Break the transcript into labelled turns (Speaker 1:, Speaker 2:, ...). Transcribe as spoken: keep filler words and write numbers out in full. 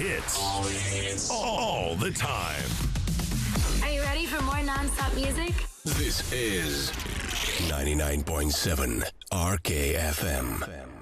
Speaker 1: hits. All the time.
Speaker 2: Are you ready for more non-stop music?
Speaker 3: This is ninety-nine point seven R K F M.